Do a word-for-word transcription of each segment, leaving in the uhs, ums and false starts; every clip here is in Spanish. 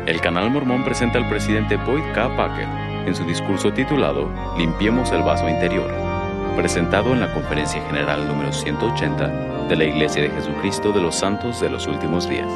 El Canal Mormón presenta al presidente Boyd K. Packer en su discurso titulado Limpiemos el vaso interior, presentado en la Conferencia General número ciento ochenta de la Iglesia de Jesucristo de los Santos de los Últimos Días.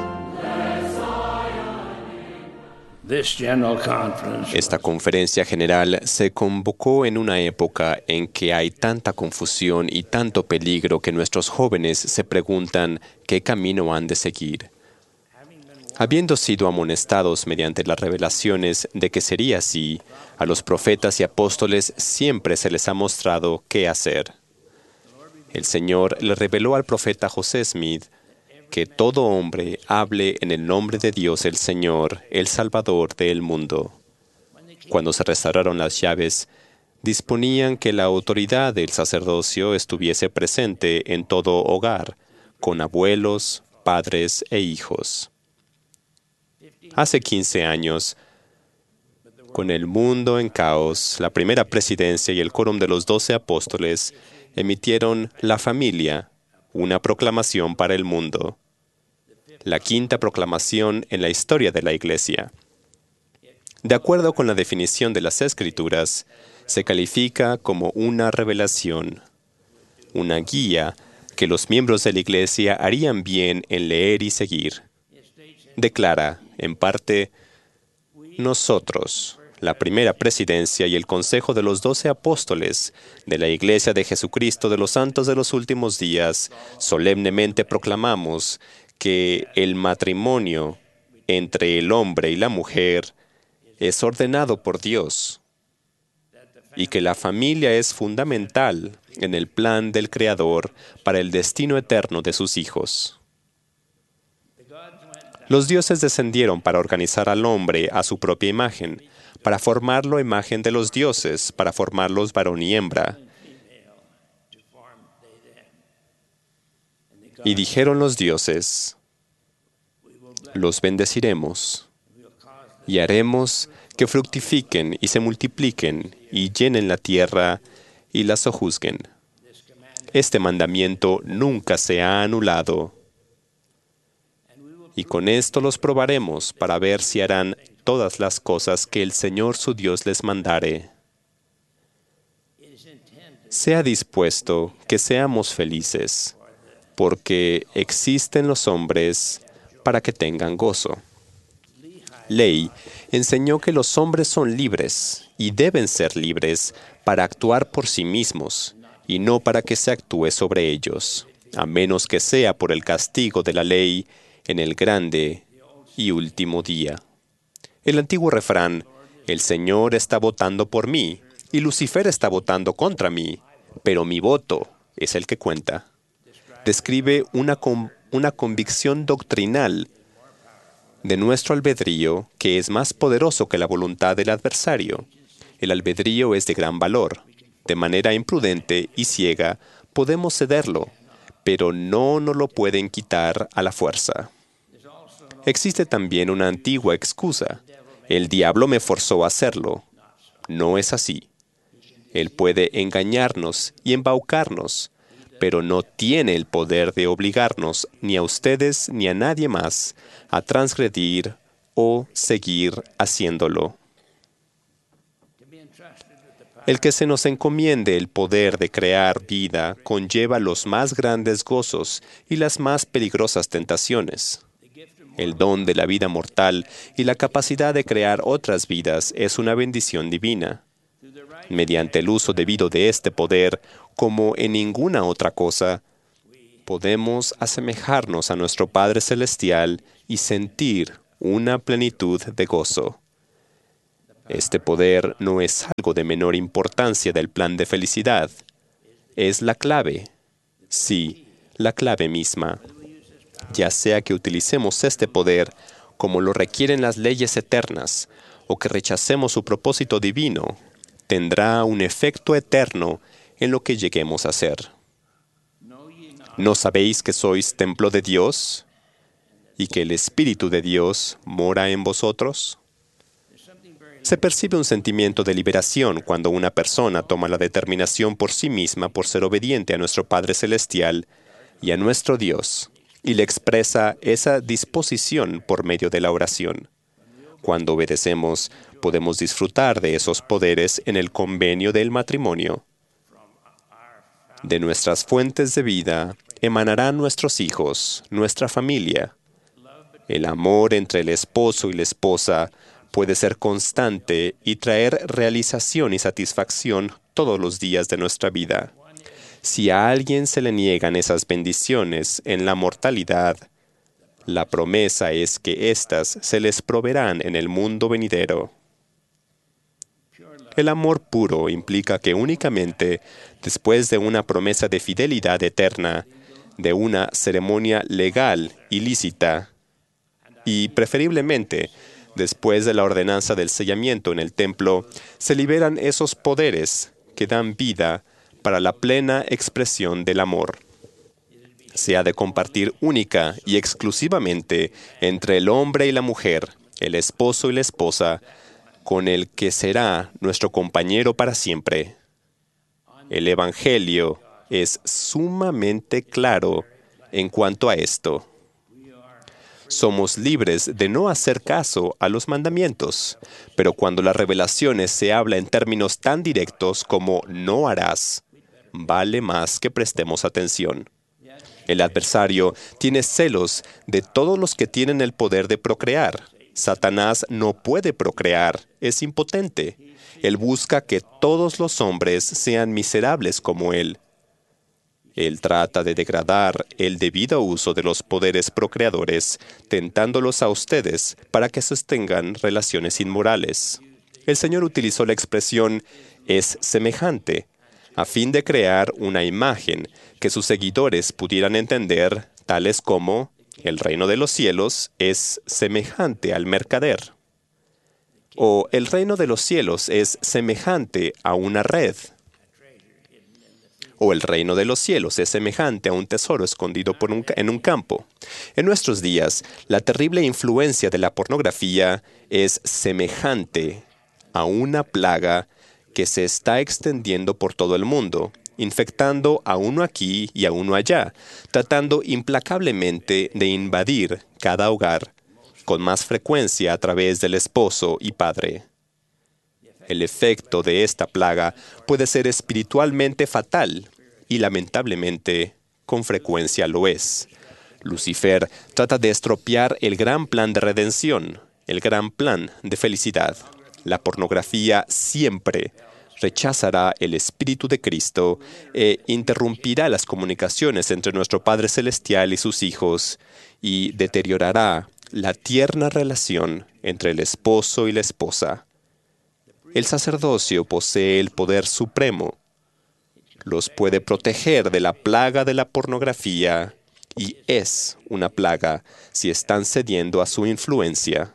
Esta conferencia general se convocó en una época en que hay tanta confusión y tanto peligro que nuestros jóvenes se preguntan qué camino han de seguir. Habiendo sido amonestados mediante las revelaciones de que sería así, a los profetas y apóstoles siempre se les ha mostrado qué hacer. El Señor le reveló al profeta José Smith que todo hombre hable en el nombre de Dios el Señor, el Salvador del mundo. Cuando se restauraron las llaves, disponían que la autoridad del sacerdocio estuviese presente en todo hogar, con abuelos, padres e hijos. Hace quince años, con el mundo en caos, la primera presidencia y el quórum de los doce apóstoles emitieron La Familia, una proclamación para el mundo, la quinta proclamación en la historia de la Iglesia. De acuerdo con la definición de las Escrituras, se califica como una revelación, una guía que los miembros de la Iglesia harían bien en leer y seguir. Declara, en parte, nosotros, la primera presidencia y el consejo de los doce apóstoles de la Iglesia de Jesucristo de los Santos de los Últimos Días, solemnemente proclamamos que el matrimonio entre el hombre y la mujer es ordenado por Dios y que la familia es fundamental en el plan del Creador para el destino eterno de sus hijos. Los dioses descendieron para organizar al hombre a su propia imagen, para formarlo a imagen de los dioses, para formarlos varón y hembra. Y dijeron los dioses, los bendeciremos y haremos que fructifiquen y se multipliquen y llenen la tierra y la sojuzguen. Este mandamiento nunca se ha anulado. Y con esto los probaremos para ver si harán todas las cosas que el Señor su Dios les mandare. Sea dispuesto que seamos felices, porque existen los hombres para que tengan gozo. Ley enseñó que los hombres son libres y deben ser libres para actuar por sí mismos y no para que se actúe sobre ellos, a menos que sea por el castigo de la ley en el grande y último día. El antiguo refrán, el Señor está votando por mí y Lucifer está votando contra mí, pero mi voto es el que cuenta, describe una, con, una convicción doctrinal de nuestro albedrío que es más poderoso que la voluntad del adversario. El albedrío es de gran valor. De manera imprudente y ciega podemos cederlo, pero no nos lo pueden quitar a la fuerza. Existe también una antigua excusa. El diablo me forzó a hacerlo. No es así. Él puede engañarnos y embaucarnos, pero no tiene el poder de obligarnos ni a ustedes ni a nadie más a transgredir o seguir haciéndolo. El que se nos encomiende el poder de crear vida conlleva los más grandes gozos y las más peligrosas tentaciones. El don de la vida mortal y la capacidad de crear otras vidas es una bendición divina. Mediante el uso debido de este poder, como en ninguna otra cosa, podemos asemejarnos a nuestro Padre Celestial y sentir una plenitud de gozo. Este poder no es algo de menor importancia del plan de felicidad. Es la clave. Sí, la clave misma. Ya sea que utilicemos este poder como lo requieren las leyes eternas o que rechacemos su propósito divino, tendrá un efecto eterno en lo que lleguemos a ser. ¿No sabéis que sois templo de Dios y que el Espíritu de Dios mora en vosotros? Se percibe un sentimiento de liberación cuando una persona toma la determinación por sí misma por ser obediente a nuestro Padre Celestial y a nuestro Dios, y le expresa esa disposición por medio de la oración. Cuando obedecemos, podemos disfrutar de esos poderes en el convenio del matrimonio. De nuestras fuentes de vida emanarán nuestros hijos, nuestra familia. El amor entre el esposo y la esposa puede ser constante y traer realización y satisfacción todos los días de nuestra vida. Si a alguien se le niegan esas bendiciones en la mortalidad, la promesa es que éstas se les proveerán en el mundo venidero. El amor puro implica que únicamente después de una promesa de fidelidad eterna, de una ceremonia legal y lícita, y preferiblemente después de la ordenanza del sellamiento en el templo, se liberan esos poderes que dan vida para la plena expresión del amor. Se ha de compartir única y exclusivamente entre el hombre y la mujer, el esposo y la esposa, con el que será nuestro compañero para siempre. El Evangelio es sumamente claro en cuanto a esto. Somos libres de no hacer caso a los mandamientos, pero cuando las revelaciones se habla en términos tan directos como no harás, vale más que prestemos atención. El adversario tiene celos de todos los que tienen el poder de procrear. Satanás no puede procrear, es impotente. Él busca que todos los hombres sean miserables como él. Él trata de degradar el debido uso de los poderes procreadores, tentándolos a ustedes para que sostengan relaciones inmorales. El Señor utilizó la expresión «es semejante», a fin de crear una imagen que sus seguidores pudieran entender, tales como «el reino de los cielos es semejante al mercader», o «el reino de los cielos es semejante a una red», o «el reino de los cielos es semejante a un tesoro escondido por un, en un campo». En nuestros días, la terrible influencia de la pornografía es semejante a una plaga que se está extendiendo por todo el mundo, infectando a uno aquí y a uno allá, tratando implacablemente de invadir cada hogar, con más frecuencia a través del esposo y padre. El efecto de esta plaga puede ser espiritualmente fatal y lamentablemente con frecuencia lo es. Lucifer trata de estropear el gran plan de redención, el gran plan de felicidad. La pornografía siempre rechazará el Espíritu de Cristo e interrumpirá las comunicaciones entre nuestro Padre Celestial y sus hijos y deteriorará la tierna relación entre el esposo y la esposa. El sacerdocio posee el poder supremo. Los puede proteger de la plaga de la pornografía y es una plaga si están cediendo a su influencia.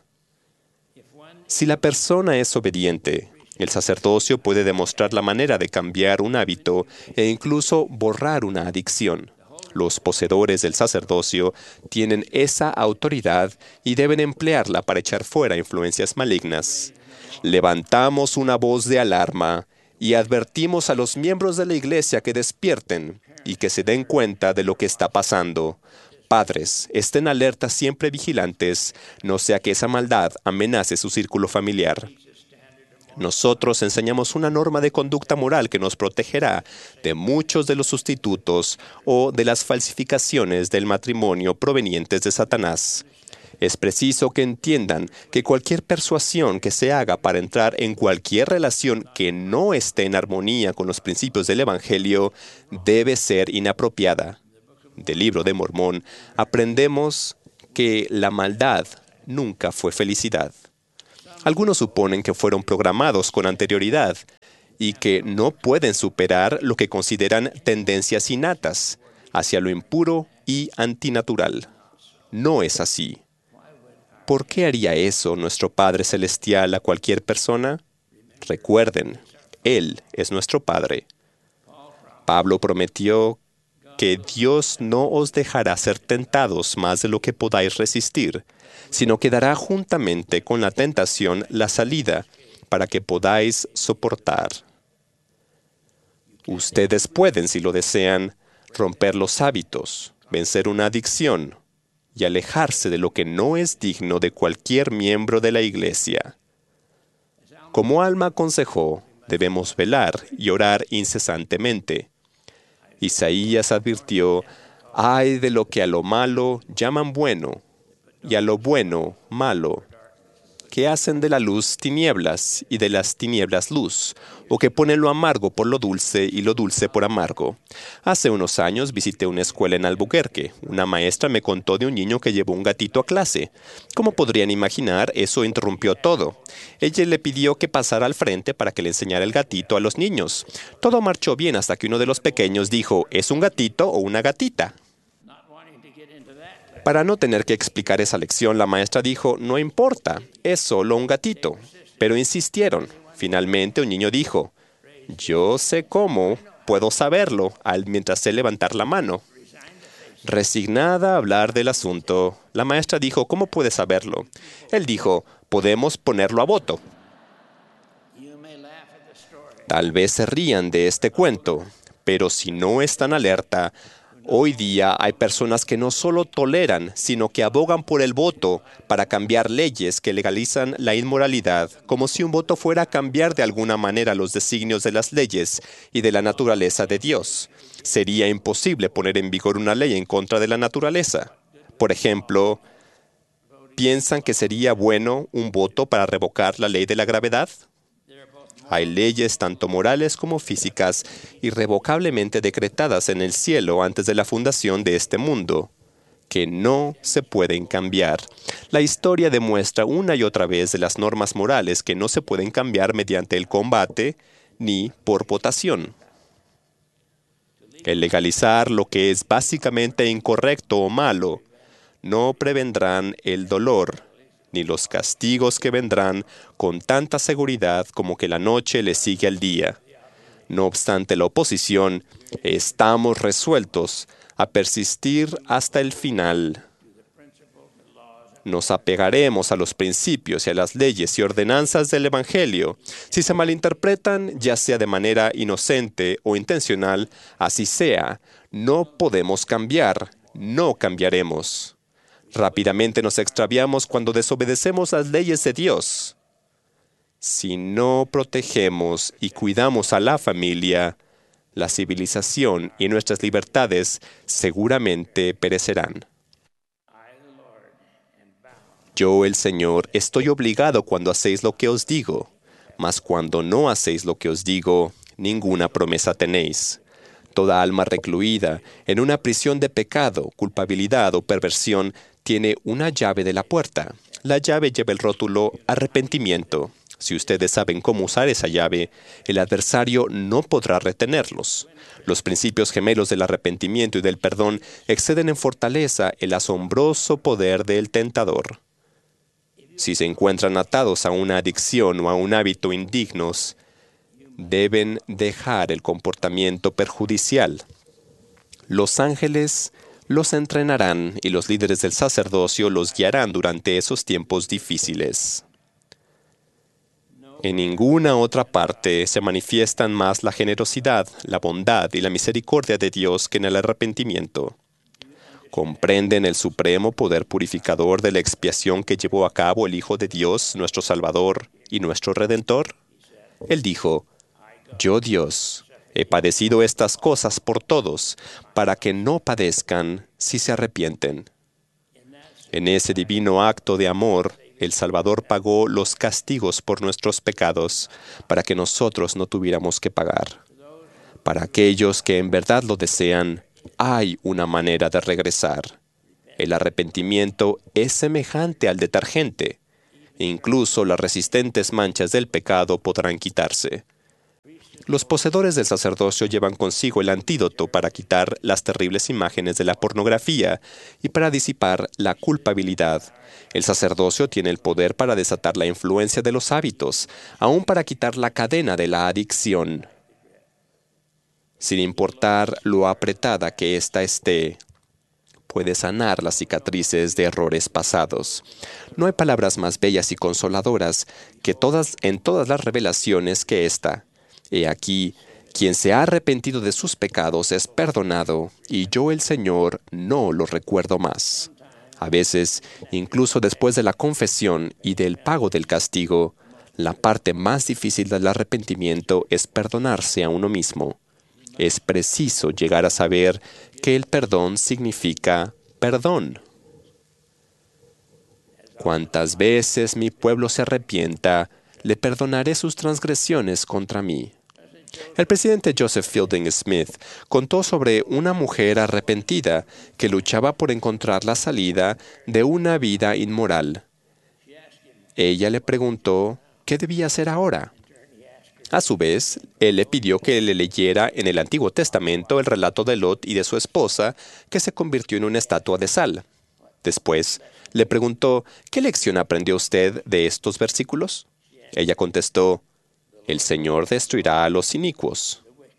Si la persona es obediente, el sacerdocio puede demostrar la manera de cambiar un hábito e incluso borrar una adicción. Los poseedores del sacerdocio tienen esa autoridad y deben emplearla para echar fuera influencias malignas. Levantamos una voz de alarma y advertimos a los miembros de la iglesia que despierten y que se den cuenta de lo que está pasando. Padres, estén alertas, siempre vigilantes, no sea que esa maldad amenace su círculo familiar. Nosotros enseñamos una norma de conducta moral que nos protegerá de muchos de los sustitutos o de las falsificaciones del matrimonio provenientes de Satanás. Es preciso que entiendan que cualquier persuasión que se haga para entrar en cualquier relación que no esté en armonía con los principios del Evangelio debe ser inapropiada. Del Libro de Mormón aprendemos que la maldad nunca fue felicidad. Algunos suponen que fueron programados con anterioridad y que no pueden superar lo que consideran tendencias innatas hacia lo impuro y antinatural. No es así. ¿Por qué haría eso nuestro Padre Celestial a cualquier persona? Recuerden, Él es nuestro Padre. Pablo prometió que Dios no os dejará ser tentados más de lo que podáis resistir, sino que dará juntamente con la tentación la salida para que podáis soportar. Ustedes pueden, si lo desean, romper los hábitos, vencer una adicción y alejarse de lo que no es digno de cualquier miembro de la Iglesia. Como Alma aconsejó, debemos velar y orar incesantemente. Isaías advirtió: «Ay de lo que a lo malo llaman bueno, y a lo bueno malo, que hacen de la luz tinieblas y de las tinieblas luz, o que ponen lo amargo por lo dulce y lo dulce por amargo». Hace unos años visité una escuela en Albuquerque. Una maestra me contó de un niño que llevó un gatito a clase. Como podrían imaginar, eso interrumpió todo. Ella le pidió que pasara al frente para que le enseñara el gatito a los niños. Todo marchó bien hasta que uno de los pequeños dijo: «¿Es un gatito o una gatita?». Para no tener que explicar esa lección, la maestra dijo: «No importa, es solo un gatito». Pero insistieron. Finalmente, un niño dijo: «Yo sé cómo, puedo saberlo», al mientras sé levantar la mano. Resignada a hablar del asunto, la maestra dijo: «¿Cómo puede saberlo?». Él dijo: «Podemos ponerlo a voto». Tal vez se rían de este cuento, pero si no están alerta, hoy día hay personas que no solo toleran, sino que abogan por el voto para cambiar leyes que legalizan la inmoralidad, como si un voto fuera a cambiar de alguna manera los designios de las leyes y de la naturaleza de Dios. Sería imposible poner en vigor una ley en contra de la naturaleza. Por ejemplo, ¿piensan que sería bueno un voto para revocar la ley de la gravedad? Hay leyes tanto morales como físicas irrevocablemente decretadas en el cielo antes de la fundación de este mundo, que no se pueden cambiar. La historia demuestra una y otra vez de las normas morales que no se pueden cambiar mediante el combate ni por votación. El legalizar lo que es básicamente incorrecto o malo no prevendrán el dolor ni los castigos que vendrán con tanta seguridad como que la noche le sigue al día. No obstante la oposición, estamos resueltos a persistir hasta el final. Nos apegaremos a los principios y a las leyes y ordenanzas del Evangelio. Si se malinterpretan, ya sea de manera inocente o intencional, así sea, no podemos cambiar, no cambiaremos. Rápidamente nos extraviamos cuando desobedecemos las leyes de Dios. Si no protegemos y cuidamos a la familia, la civilización y nuestras libertades seguramente perecerán. Yo, el Señor, estoy obligado cuando hacéis lo que os digo, mas cuando no hacéis lo que os digo, ninguna promesa tenéis. Toda alma recluida en una prisión de pecado, culpabilidad o perversión tiene una llave de la puerta. La llave lleva el rótulo arrepentimiento. Si ustedes saben cómo usar esa llave, el adversario no podrá retenerlos. Los principios gemelos del arrepentimiento y del perdón exceden en fortaleza el asombroso poder del tentador. Si se encuentran atados a una adicción o a un hábito indignos, deben dejar el comportamiento perjudicial. Los ángeles los entrenarán y los líderes del sacerdocio los guiarán durante esos tiempos difíciles. En ninguna otra parte se manifiestan más la generosidad, la bondad y la misericordia de Dios que en el arrepentimiento. ¿Comprenden el supremo poder purificador de la expiación que llevó a cabo el Hijo de Dios, nuestro Salvador y nuestro Redentor? Él dijo: «Yo, Dios, he padecido estas cosas por todos, para que no padezcan si se arrepienten». En ese divino acto de amor, el Salvador pagó los castigos por nuestros pecados, para que nosotros no tuviéramos que pagar. Para aquellos que en verdad lo desean, hay una manera de regresar. El arrepentimiento es semejante al detergente. Incluso las resistentes manchas del pecado podrán quitarse. Los poseedores del sacerdocio llevan consigo el antídoto para quitar las terribles imágenes de la pornografía y para disipar la culpabilidad. El sacerdocio tiene el poder para desatar la influencia de los hábitos, aún para quitar la cadena de la adicción. Sin importar lo apretada que ésta esté, puede sanar las cicatrices de errores pasados. No hay palabras más bellas y consoladoras que todas en todas las revelaciones que esta. He aquí, quien se ha arrepentido de sus pecados es perdonado, y yo, el Señor, no lo recuerdo más. A veces, incluso después de la confesión y del pago del castigo, la parte más difícil del arrepentimiento es perdonarse a uno mismo. Es preciso llegar a saber que el perdón significa perdón. Cuantas veces mi pueblo se arrepienta, le perdonaré sus transgresiones contra mí. El presidente Joseph Fielding Smith contó sobre una mujer arrepentida que luchaba por encontrar la salida de una vida inmoral. Ella le preguntó qué debía hacer ahora. A su vez, él le pidió que le leyera en el Antiguo Testamento el relato de Lot y de su esposa, que se convirtió en una estatua de sal. Después, le preguntó, ¿qué lección aprendió usted de estos versículos? Ella contestó, el Señor destruirá a los inicuos.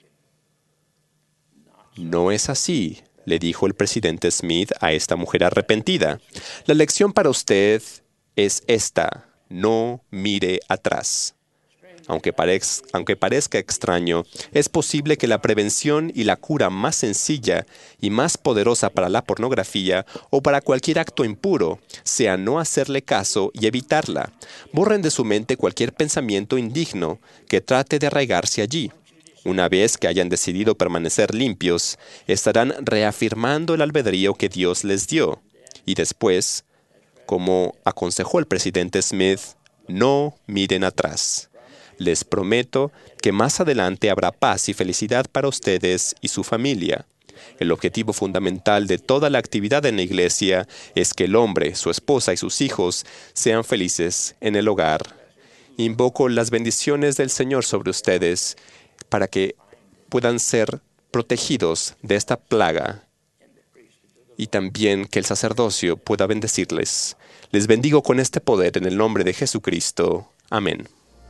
No es así, le dijo el presidente Smith a esta mujer arrepentida. La lección para usted es esta, no mire atrás. Aunque, parez, aunque parezca extraño, es posible que la prevención y la cura más sencilla y más poderosa para la pornografía o para cualquier acto impuro sea no hacerle caso y evitarla. Borren de su mente cualquier pensamiento indigno que trate de arraigarse allí. Una vez que hayan decidido permanecer limpios, estarán reafirmando el albedrío que Dios les dio. Y después, como aconsejó el presidente Smith, no miren atrás. Les prometo que más adelante habrá paz y felicidad para ustedes y su familia. El objetivo fundamental de toda la actividad en la iglesia es que el hombre, su esposa y sus hijos sean felices en el hogar. Invoco las bendiciones del Señor sobre ustedes para que puedan ser protegidos de esta plaga y también que el sacerdocio pueda bendecirles. Les bendigo con este poder en el nombre de Jesucristo. Amén.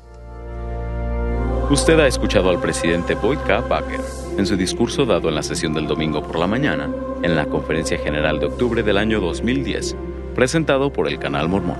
Usted ha escuchado al presidente Boyd K. Packer en su discurso dado en la sesión del domingo por la mañana en la Conferencia General de octubre del año dos mil diez, presentado por el Canal Mormón.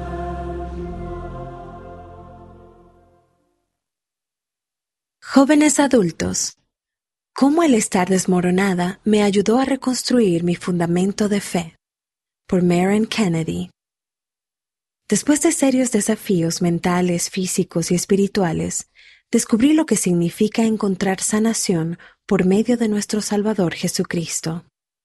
Jóvenes adultos, ¿cómo el estar desmoronada me ayudó a reconstruir mi fundamento de fe? Por Maren Kennedy. Después de serios desafíos mentales, físicos y espirituales, descubrí lo que significa encontrar sanación por medio de nuestro Salvador Jesucristo.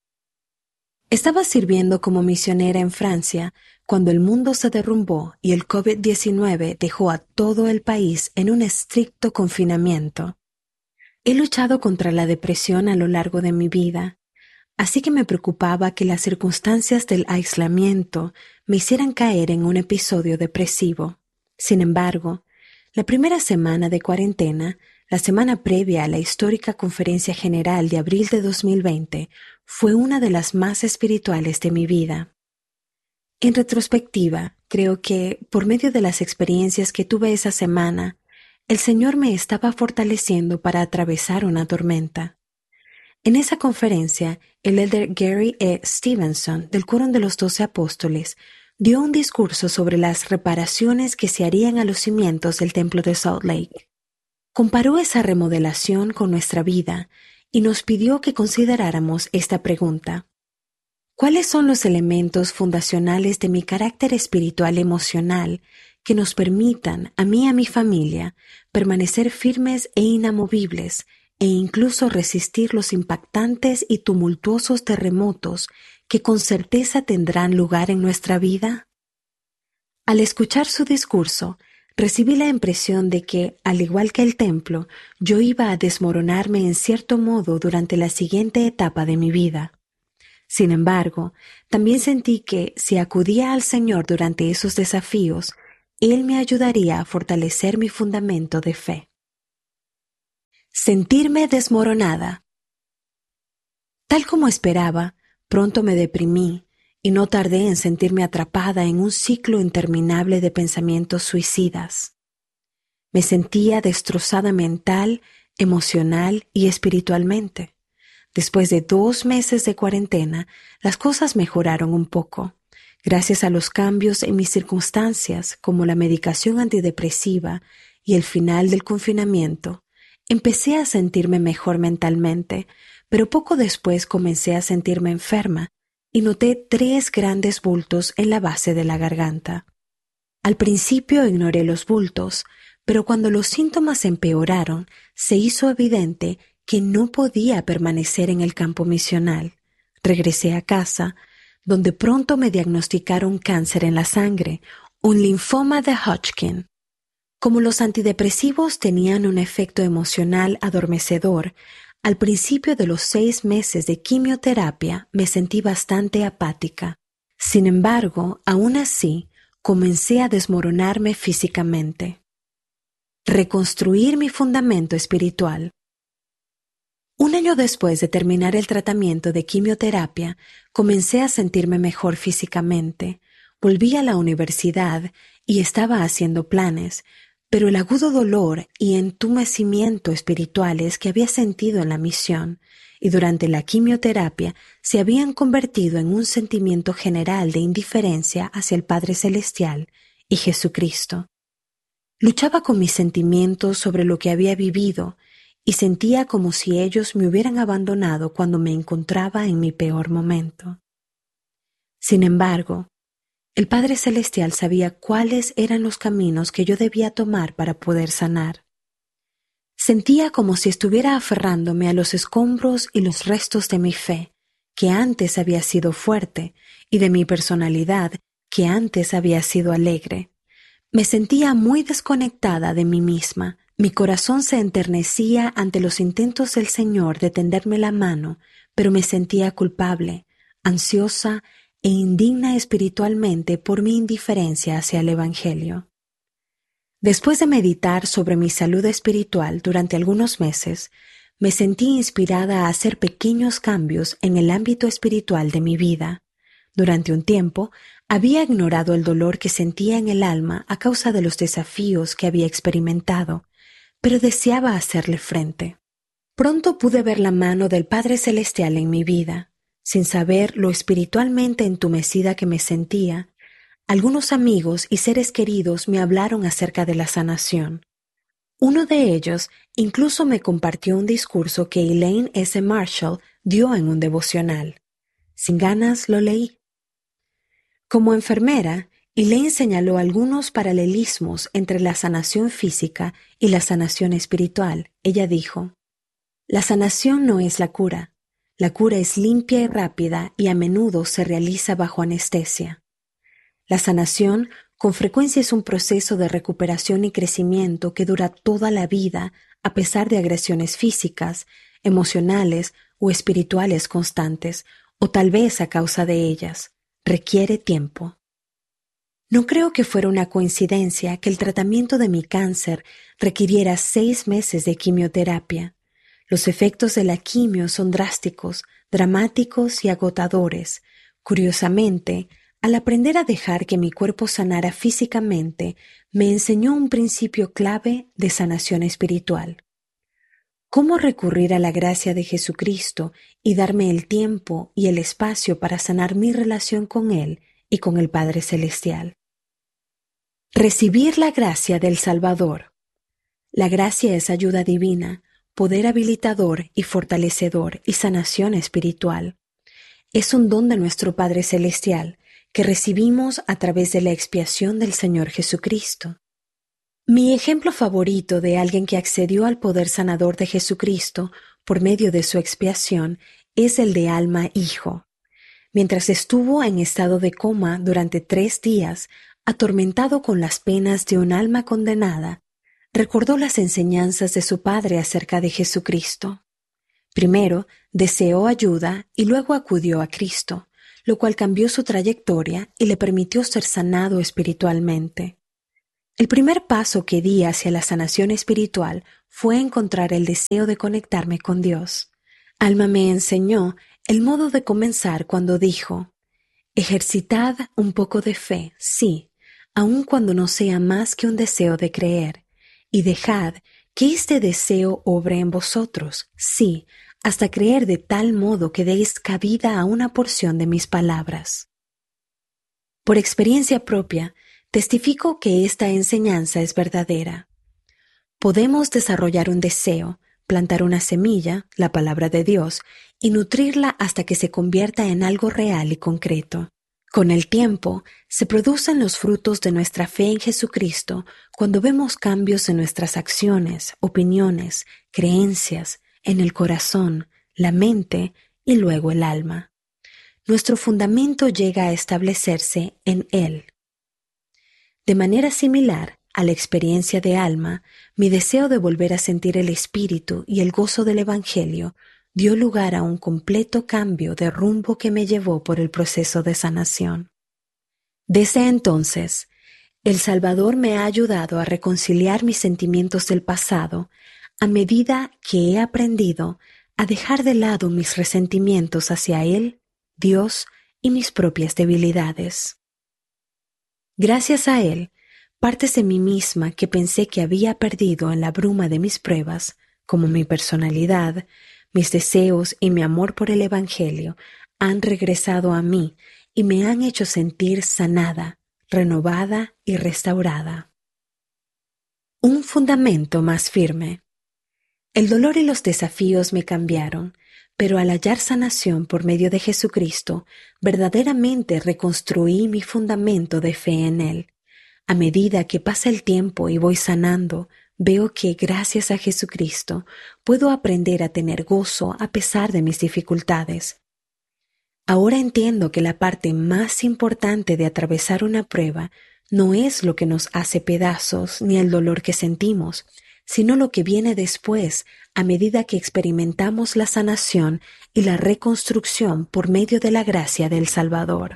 Estaba sirviendo como misionera en Francia cuando el mundo se derrumbó y el COVID diecinueve dejó a todo el país en un estricto confinamiento. He luchado contra la depresión a lo largo de mi vida, así que me preocupaba que las circunstancias del aislamiento me hicieran caer en un episodio depresivo. Sin embargo, la primera semana de cuarentena, la semana previa a la histórica Conferencia General de abril de dos mil veinte, fue una de las más espirituales de mi vida. En retrospectiva, creo que, por medio de las experiencias que tuve esa semana, el Señor me estaba fortaleciendo para atravesar una tormenta. En esa conferencia, el elder Gary E. Stevenson, del Quórum de los Doce Apóstoles, dio un discurso sobre las reparaciones que se harían a los cimientos del templo de Salt Lake. Comparó esa remodelación con nuestra vida y nos pidió que consideráramos esta pregunta. ¿Cuáles son los elementos fundacionales de mi carácter espiritual emocional que nos permitan, a mí y a mi familia, permanecer firmes e inamovibles e incluso resistir los impactantes y tumultuosos terremotos que con certeza tendrán lugar en nuestra vida? Al escuchar su discurso, recibí la impresión de que, al igual que el templo, yo iba a desmoronarme en cierto modo durante la siguiente etapa de mi vida. Sin embargo, también sentí que, si acudía al Señor durante esos desafíos, Él me ayudaría a fortalecer mi fundamento de fe. Sentirme desmoronada. Tal como esperaba, pronto me deprimí y no tardé en sentirme atrapada en un ciclo interminable de pensamientos suicidas. Me sentía destrozada mental, emocional y espiritualmente. Después de dos meses de cuarentena, las cosas mejoraron un poco. Gracias a los cambios en mis circunstancias, como la medicación antidepresiva y el final del confinamiento, empecé a sentirme mejor mentalmente, pero poco después comencé a sentirme enferma y noté tres grandes bultos en la base de la garganta. Al principio ignoré los bultos, pero cuando los síntomas empeoraron, se hizo evidente que no podía permanecer en el campo misional. Regresé a casa, donde pronto me diagnosticaron cáncer en la sangre, un linfoma de Hodgkin. Como los antidepresivos tenían un efecto emocional adormecedor, al principio de los seis meses de quimioterapia me sentí bastante apática. Sin embargo, aún así, comencé a desmoronarme físicamente. Reconstruir mi fundamento espiritual. Un año después de terminar el tratamiento de quimioterapia, comencé a sentirme mejor físicamente. Volví a la universidad y estaba haciendo planes, pero el agudo dolor y entumecimiento espirituales que había sentido en la misión y durante la quimioterapia se habían convertido en un sentimiento general de indiferencia hacia el Padre Celestial y Jesucristo. Luchaba con mis sentimientos sobre lo que había vivido y sentía como si ellos me hubieran abandonado cuando me encontraba en mi peor momento. Sin embargo, el Padre Celestial sabía cuáles eran los caminos que yo debía tomar para poder sanar. Sentía como si estuviera aferrándome a los escombros y los restos de mi fe, que antes había sido fuerte, y de mi personalidad, que antes había sido alegre. Me sentía muy desconectada de mí misma. Mi corazón se enternecía ante los intentos del Señor de tenderme la mano, pero me sentía culpable, ansiosa e indigna espiritualmente por mi indiferencia hacia el Evangelio. Después de meditar sobre mi salud espiritual durante algunos meses, me sentí inspirada a hacer pequeños cambios en el ámbito espiritual de mi vida. Durante un tiempo, había ignorado el dolor que sentía en el alma a causa de los desafíos que había experimentado, pero deseaba hacerle frente. Pronto pude ver la mano del Padre Celestial en mi vida. Sin saber lo espiritualmente entumecida que me sentía, algunos amigos y seres queridos me hablaron acerca de la sanación. Uno de ellos incluso me compartió un discurso que Elaine S. Marshall dio en un devocional. Sin ganas lo leí. Como enfermera, Elaine señaló algunos paralelismos entre la sanación física y la sanación espiritual. Ella dijo: la sanación no es la cura. La cura es limpia y rápida y a menudo se realiza bajo anestesia. La sanación con frecuencia es un proceso de recuperación y crecimiento que dura toda la vida a pesar de agresiones físicas, emocionales o espirituales constantes, o tal vez a causa de ellas. Requiere tiempo. No creo que fuera una coincidencia que el tratamiento de mi cáncer requiriera seis meses de quimioterapia. Los efectos de la quimio son drásticos, dramáticos y agotadores. Curiosamente, al aprender a dejar que mi cuerpo sanara físicamente, me enseñó un principio clave de sanación espiritual. ¿Cómo recurrir a la gracia de Jesucristo y darme el tiempo y el espacio para sanar mi relación con Él y con el Padre Celestial? Recibir la gracia del Salvador. La gracia es ayuda divina, poder habilitador y fortalecedor y sanación espiritual. Es un don de nuestro Padre Celestial que recibimos a través de la expiación del Señor Jesucristo. Mi ejemplo favorito de alguien que accedió al poder sanador de Jesucristo por medio de su expiación es el de Alma Hijo. Mientras estuvo en estado de coma durante tres días, atormentado con las penas de un alma condenada, recordó las enseñanzas de su padre acerca de Jesucristo. Primero, deseó ayuda y luego acudió a Cristo, lo cual cambió su trayectoria y le permitió ser sanado espiritualmente. El primer paso que di hacia la sanación espiritual fue encontrar el deseo de conectarme con Dios. Alma me enseñó el modo de comenzar cuando dijo: ejercitad un poco de fe, sí, aun cuando no sea más que un deseo de creer. Y dejad que este deseo obre en vosotros, sí, hasta creer de tal modo que deis cabida a una porción de mis palabras. Por experiencia propia, testifico que esta enseñanza es verdadera. Podemos desarrollar un deseo, plantar una semilla, la palabra de Dios, y nutrirla hasta que se convierta en algo real y concreto. Con el tiempo, se producen los frutos de nuestra fe en Jesucristo cuando vemos cambios en nuestras acciones, opiniones, creencias, en el corazón, la mente y luego el alma. Nuestro fundamento llega a establecerse en Él. De manera similar a la experiencia de alma, mi deseo de volver a sentir el Espíritu y el gozo del Evangelio dio lugar a un completo cambio de rumbo que me llevó por el proceso de sanación. Desde entonces, el Salvador me ha ayudado a reconciliar mis sentimientos del pasado a medida que he aprendido a dejar de lado mis resentimientos hacia Él, Dios y mis propias debilidades. Gracias a Él, partes de mí misma que pensé que había perdido en la bruma de mis pruebas, como mi personalidad, mis deseos y mi amor por el Evangelio, han regresado a mí y me han hecho sentir sanada, renovada y restaurada. Un fundamento más firme. El dolor y los desafíos me cambiaron, pero al hallar sanación por medio de Jesucristo, verdaderamente reconstruí mi fundamento de fe en Él. A medida que pasa el tiempo y voy sanando, veo que, gracias a Jesucristo, puedo aprender a tener gozo a pesar de mis dificultades. Ahora entiendo que la parte más importante de atravesar una prueba no es lo que nos hace pedazos ni el dolor que sentimos, sino lo que viene después a medida que experimentamos la sanación y la reconstrucción por medio de la gracia del Salvador.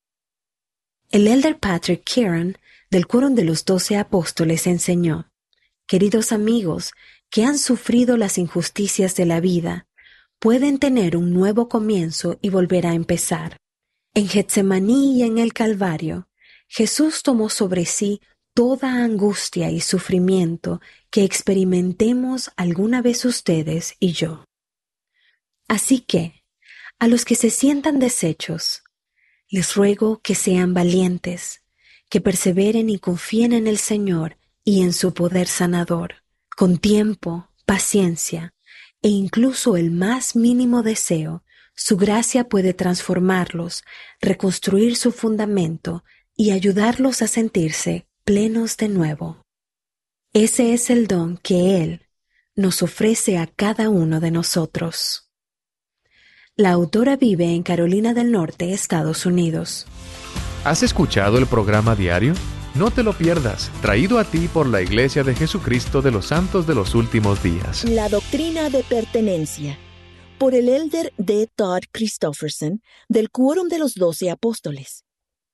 El elder Patrick Kieran, del Quórum de los Doce Apóstoles, enseñó: queridos amigos que han sufrido las injusticias de la vida, pueden tener un nuevo comienzo y volver a empezar. En Getsemaní y en el Calvario, Jesús tomó sobre sí toda angustia y sufrimiento que experimentemos alguna vez ustedes y yo. Así que, a los que se sientan deshechos, les ruego que sean valientes, que perseveren y confíen en el Señor y en su poder sanador, con tiempo, paciencia e incluso el más mínimo deseo. Su gracia puede transformarlos, reconstruir su fundamento y ayudarlos a sentirse plenos de nuevo. Ese es el don que Él nos ofrece a cada uno de nosotros. La autora vive en Carolina del Norte, Estados Unidos. ¿Has escuchado el programa diario? No te lo pierdas, traído a ti por la Iglesia de Jesucristo de los Santos de los Últimos Días. La doctrina de pertenencia, por el elder D. Todd Christofferson, del Quórum de los Doce Apóstoles.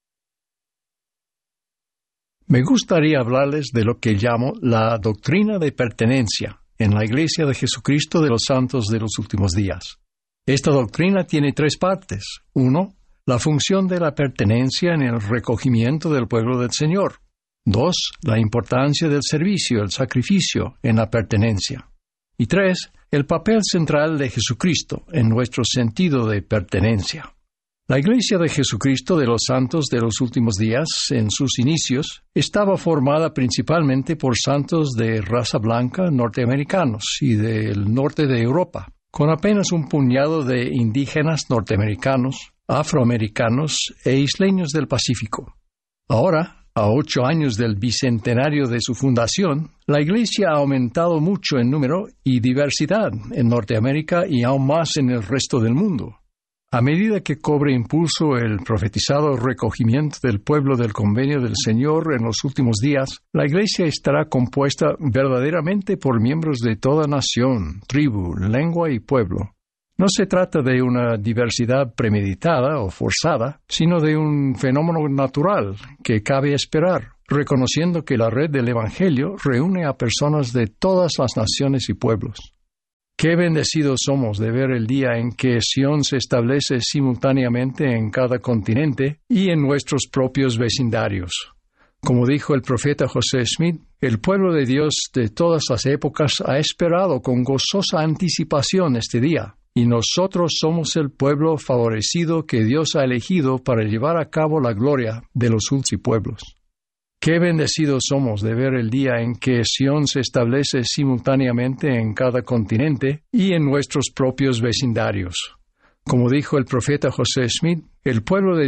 Me gustaría hablarles de lo que llamo la doctrina de pertenencia en la Iglesia de Jesucristo de los Santos de los Últimos Días. Esta doctrina tiene tres partes. Uno, la función de la pertenencia en el recogimiento del pueblo del Señor. Dos, la importancia del servicio, el sacrificio en la pertenencia. Y tres, el papel central de Jesucristo en nuestro sentido de pertenencia. La Iglesia de Jesucristo de los Santos de los Últimos Días, en sus inicios, estaba formada principalmente por santos de raza blanca norteamericanos y del norte de Europa, con apenas un puñado de indígenas norteamericanos, afroamericanos e isleños del Pacífico. Ahora, a ocho años del bicentenario de su fundación, la Iglesia ha aumentado mucho en número y diversidad en Norteamérica y aún más en el resto del mundo. A medida que cobre impulso el profetizado recogimiento del pueblo del convenio del Señor en los últimos días, la Iglesia estará compuesta verdaderamente por miembros de toda nación, tribu, lengua y pueblo. No se trata de una diversidad premeditada o forzada, sino de un fenómeno natural que cabe esperar, reconociendo que la red del Evangelio reúne a personas de todas las naciones y pueblos. Qué bendecidos somos de ver el día en que Sión se establece simultáneamente en cada continente y en nuestros propios vecindarios. Como dijo el profeta José Smith, el pueblo de Dios de todas las épocas ha esperado con gozosa anticipación este día, y nosotros somos el pueblo favorecido que Dios ha elegido para llevar a cabo la gloria de los multipueblos. Qué bendecidos somos de ver el día en que Sión se establece simultáneamente en cada continente y en nuestros propios vecindarios. Como dijo el profeta José Smith, el pueblo de